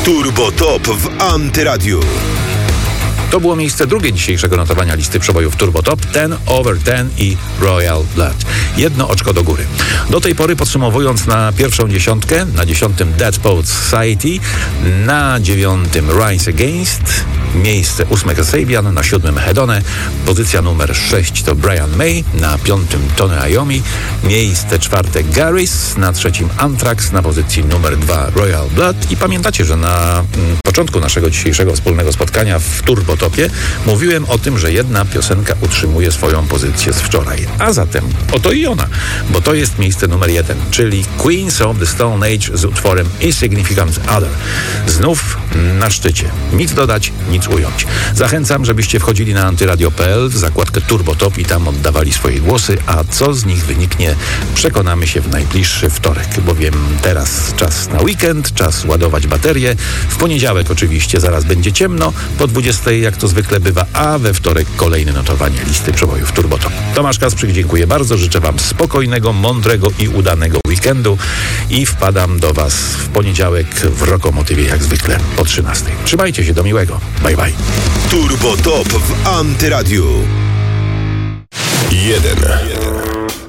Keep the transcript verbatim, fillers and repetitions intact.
Turbo Top w Antyradiu. To było miejsce drugie dzisiejszego notowania listy przebojów Turbo Top, ten over ten i Royal Blood. Jedno oczko do góry. Do tej pory podsumowując, na pierwszą dziesiątkę, na dziesiątym Dead Poets Society, na dziewiątym Rise Against, miejsce ósme Kasabian, na siódmym Hedone, pozycja numer sześć to Brian May, na piątym Tony Iommi, miejsce czwarte Garris, na trzecim Anthrax, na pozycji numer dwa Royal Blood. I pamiętacie, że na mm, początku naszego dzisiejszego wspólnego spotkania w Turbo Topie mówiłem o tym, że jedna piosenka utrzymuje swoją pozycję z wczoraj. A zatem oto i ona, bo to jest miejsce numer jeden, czyli Queens of the Stone Age z utworem Insignificant Other. Znów na szczycie. Nic dodać, nic ująć. Zachęcam, żebyście wchodzili na antyradio kropka p l w zakładkę Turbo Top i tam oddawali swoje głosy, a co z nich wyniknie, przekonamy się w najbliższy wtorek, bowiem teraz czas na weekend, czas ładować baterie. W poniedziałek oczywiście zaraz będzie ciemno, po dwudziestej jak to zwykle bywa, a we wtorek kolejne notowanie listy przebojów Turbo Top. Tomasz Kasprzyk, dziękuję bardzo, życzę wam spokojnego, mądrego i udanego weekendu i wpadam do was w poniedziałek w Rokomotywie jak zwykle po trzynastej. Trzymajcie się, do miłego. Bye bye. Turbo Top w Antyradiu. Jeden.